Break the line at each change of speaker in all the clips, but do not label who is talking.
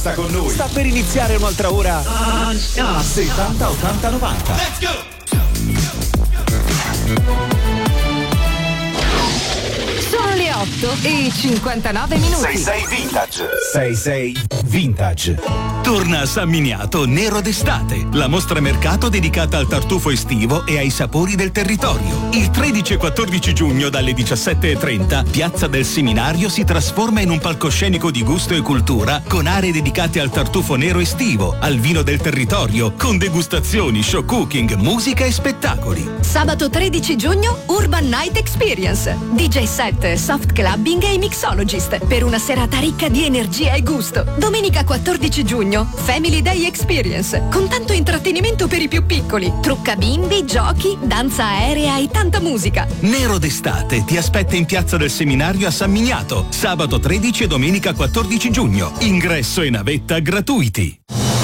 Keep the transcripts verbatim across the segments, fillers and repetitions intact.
Resta con noi. Sta per iniziare un'altra ora. settanta ottanta novanta.
Let's go!
Sono le otto e cinquantanove minuti.
sei sei Vintage. sei sei Vintage.
Torna a San Miniato Nero d'estate, la mostra mercato dedicata al tartufo estivo e ai sapori del territorio. Il tredici e quattordici giugno dalle diciassette e trenta, Piazza del Seminario si trasforma in un palcoscenico di gusto e cultura con aree dedicate al tartufo nero estivo, al vino del territorio, con degustazioni, show cooking, musica e spettacoli.
Sabato tredici giugno, Urban Night Experience. D J set, soft clubbing e mixologist per una serata ricca di energia e gusto. Domenica quattordici giugno, Family Day Experience, con tanto intrattenimento per i più piccoli, trucca bimbi, giochi, danza aerea e tanta musica.
Nero d'estate ti aspetta in Piazza del Seminario a San Miniato, sabato tredici e domenica quattordici giugno. Ingresso e navetta gratuiti.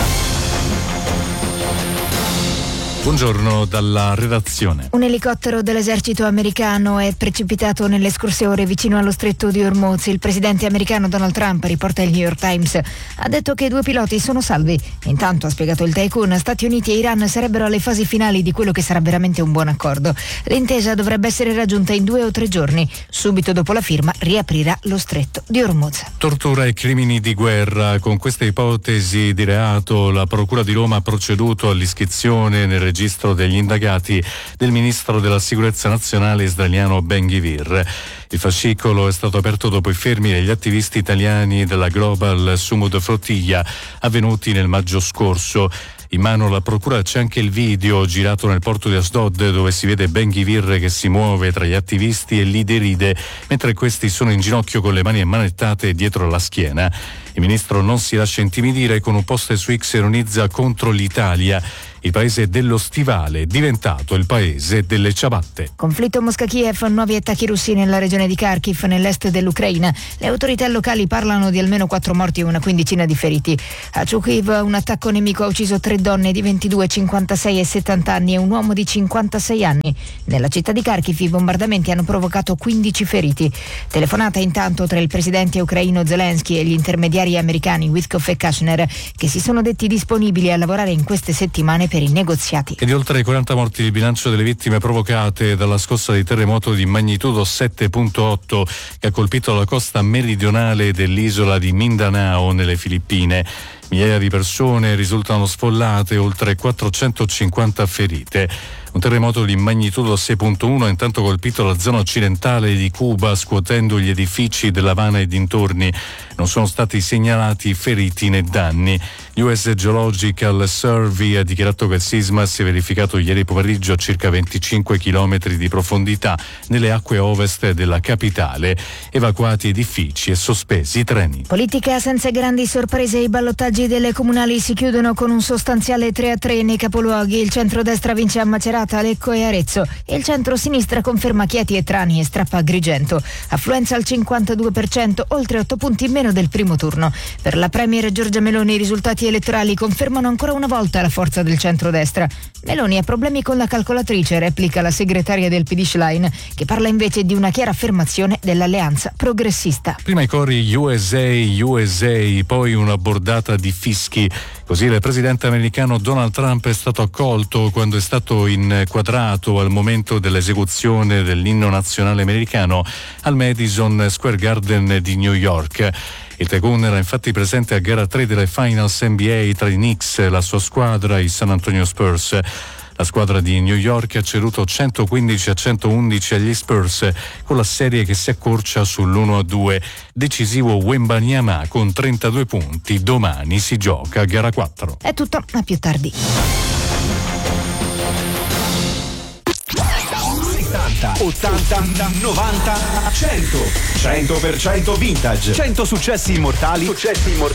Buongiorno dalla redazione.
Un elicottero dell'esercito americano è precipitato nelle scorse ore vicino allo stretto di Hormuz. Il presidente americano Donald Trump, riporta il New York Times, ha detto che i due piloti sono salvi. Intanto, ha spiegato il tycoon, Stati Uniti e Iran sarebbero alle fasi finali di quello che sarà veramente un buon accordo. L'intesa dovrebbe essere raggiunta in due o tre giorni. Subito dopo la firma riaprirà lo stretto di Hormuz.
Tortura e crimini di guerra. Con queste ipotesi di reato la Procura di Roma ha proceduto all'iscrizione nel registro degli indagati del ministro della sicurezza nazionale israeliano Ben-Gvir. Il fascicolo è stato aperto dopo i fermi degli attivisti italiani della Global Sumud Flotilla avvenuti nel maggio scorso. In mano alla procura c'è anche il video girato nel porto di Asdod, dove si vede Ben-Gvir che si muove tra gli attivisti e li deride mentre questi sono in ginocchio con le mani ammanettate dietro la schiena. Il ministro non si lascia intimidire, con un post su X ironizza contro l'Italia. Il paese dello stivale è diventato il paese delle ciabatte.
Conflitto Mosca-Kiev, nuovi attacchi russi nella regione di Kharkiv, nell'est dell'Ucraina. Le autorità locali parlano di almeno quattro morti e una quindicina di feriti. A Chukiv un attacco nemico ha ucciso tre donne di ventidue, cinquantasei e settanta anni e un uomo di cinquantasei anni. Nella città di Kharkiv i bombardamenti hanno provocato quindici feriti. Telefonata intanto tra il presidente ucraino Zelensky e gli intermediari americani Witkoff e Kushner, che si sono detti disponibili a lavorare in queste settimane per i negoziati.
E di oltre quaranta morti il bilancio delle vittime provocate dalla scossa di terremoto di magnitudo sette virgola otto che ha colpito la costa meridionale dell'isola di Mindanao nelle Filippine. Migliaia di persone risultano sfollate, oltre quattrocentocinquanta ferite. Un terremoto di magnitudo sei virgola uno ha intanto colpito la zona occidentale di Cuba, scuotendo gli edifici dell'Havana e dintorni. Non sono stati segnalati feriti né danni. U S Geological Survey ha dichiarato che il sisma si è verificato ieri pomeriggio a circa venticinque chilometri di profondità nelle acque ovest della capitale. Evacuati edifici e sospesi treni.
Politica senza grandi sorprese, i ballottaggi delle comunali si chiudono con un sostanziale tre a tre nei capoluoghi. Il centrodestra vince a Macerata, Lecco e Arezzo. Il centro-sinistra conferma Chieti e Trani e strappa Agrigento. Affluenza al cinquantadue per cento, oltre otto punti in meno del primo turno. Per la premier Giorgia Meloni i risultati elettorali confermano ancora una volta la forza del centrodestra. Meloni ha problemi con la calcolatrice, replica la segretaria del P D Schlein, che parla invece di una chiara affermazione dell'alleanza progressista.
Prima i cori U S A, U S A, poi una bordata di fischi. Così il presidente americano Donald Trump è stato accolto quando è stato inquadrato al momento dell'esecuzione dell'inno nazionale americano al Madison Square Garden di New York. Il Tycoon era infatti presente a gara tre delle Finals N B A tra i Knicks, la sua squadra, i San Antonio Spurs. La squadra di New York ha ceduto centoquindici a centoundici agli Spurs, con la serie che si accorcia sull'uno a due. Decisivo Wembanyama con trentadue punti. Domani si gioca a gara quattro.
È tutto, a più tardi.
ottanta, novanta, cento. cento per cento vintage. cento successi immortali. Successi immortali.